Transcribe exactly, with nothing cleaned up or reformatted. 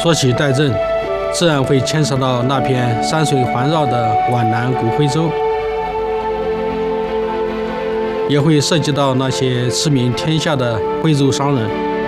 说起戴震，自然会牵扯到那片山水环绕的皖南古徽州，也会涉及到那些驰名天下的徽州商人。